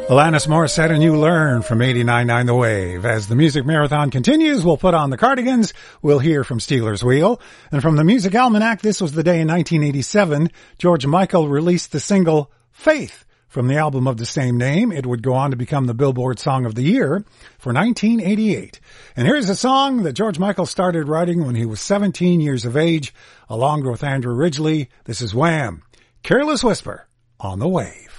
Alanis Morissette and You Learn from 89.9 The Wave. As the Music Marathon continues, we'll put on the Cardigans. We'll hear from Steeler's Wheel. And from the Music Almanac, this was the day in 1987, George Michael released the single Faith from the album of the same name. It would go on to become the Billboard Song of the Year for 1988. And here's a song that George Michael started writing when he was 17 years of age, along with Andrew Ridgeley. This is Wham! Careless Whisper on the Wave.